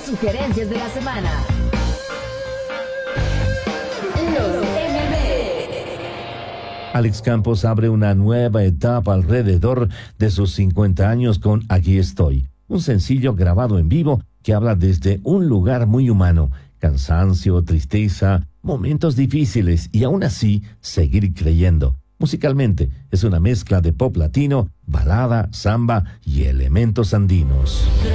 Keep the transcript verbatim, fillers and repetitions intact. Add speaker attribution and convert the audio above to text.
Speaker 1: sugerencias de la semana. Los M V.
Speaker 2: Alex Campos abre una nueva etapa alrededor de sus cincuenta años con Aquí estoy, un sencillo grabado en vivo que habla desde un lugar muy humano, cansancio, tristeza, momentos difíciles y aún así seguir creyendo. Musicalmente es una mezcla de pop latino, balada, samba y elementos andinos.